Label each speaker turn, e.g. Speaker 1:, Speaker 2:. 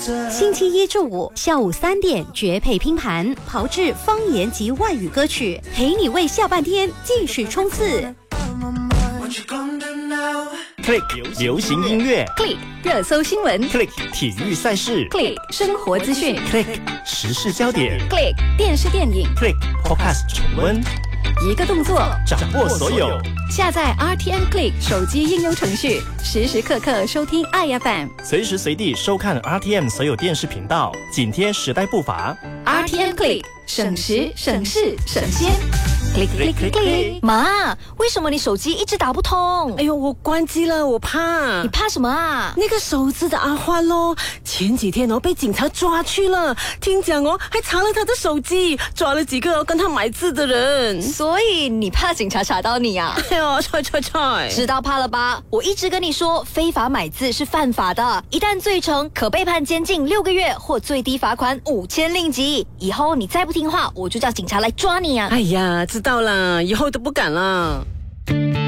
Speaker 1: 星期一至五下午3点绝配拼盘，炮制方言及外语歌曲，陪你为下半天继续冲刺。
Speaker 2: Click 流行音乐
Speaker 1: Click 热搜新闻
Speaker 2: ，Click 体育赛事
Speaker 1: ，Click 生活资讯
Speaker 2: ，Click 时事焦点
Speaker 1: ，Click 电视电影
Speaker 2: ，Click Podcast 重温，
Speaker 1: 一个动作
Speaker 2: 掌握所有。
Speaker 1: 下载 RTM Click 手机应用程序，时时刻刻收听爱 FM，
Speaker 2: 随时随地收看 RTM 所有电视频道，紧贴时代步伐。
Speaker 1: RTM Click 省时省事省先。Click click click click。
Speaker 3: 妈，为什么你手机一直打不通？
Speaker 4: 哎呦，我关机了，我怕。
Speaker 3: 你怕什么啊？
Speaker 4: 那个手指的阿花咯，前几天被警察抓去了，听讲还藏了他的手机，抓了几个跟他买字的人。
Speaker 3: 所以你怕警察查到你啊？
Speaker 4: 哎呦，踹！
Speaker 3: 知道怕了吧？我一直跟你说，非法买字是犯法的，一旦罪成，可被判监禁6个月或最低罚款5000令吉。以后你再不听话，我就叫警察来抓你啊！
Speaker 4: 哎呀，知道了，以后都不敢了。